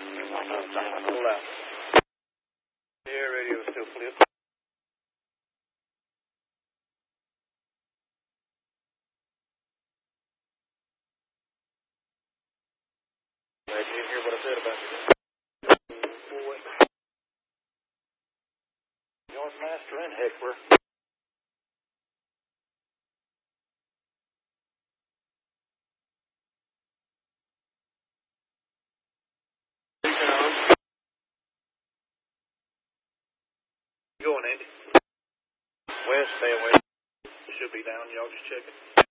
Pull out. Yeah, radio still flipped. Glad you didn't hear what I said about you. Boy. Yardmaster and heckler. Going, Andy. West, stay west. Should be down. Y'all just check it.